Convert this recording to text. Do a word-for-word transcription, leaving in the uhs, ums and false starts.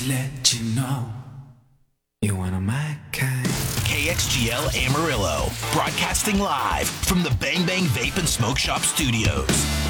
to let you know you're one of my kind. K X G L Amarillo, broadcasting live from the Bang Bang Vape and Smoke Shop studios.